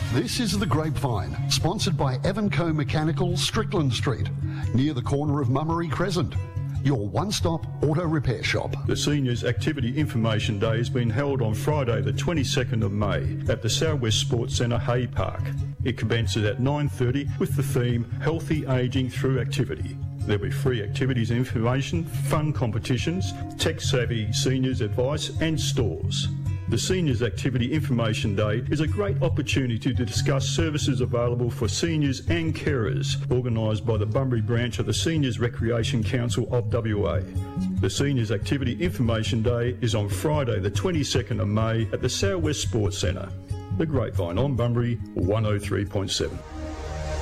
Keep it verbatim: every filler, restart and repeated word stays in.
This is The Grapevine, sponsored by Evanco Mechanical, Strickland Street, near the corner of Mummery Crescent. Your one-stop auto repair shop. The Seniors Activity Information Day has been held on Friday the twenty-second of May at the South West Sports Centre, Hay Park. It commences at nine thirty with the theme Healthy Ageing Through Activity. There'll be free activities information, fun competitions, tech-savvy seniors advice and stores. The Seniors Activity Information Day is a great opportunity to discuss services available for seniors and carers, organised by the Bunbury branch of the Seniors Recreation Council of W A. The Seniors Activity Information Day is on Friday the twenty-second of May at the South West Sports Centre. The Grapevine on Bunbury, one oh three point seven.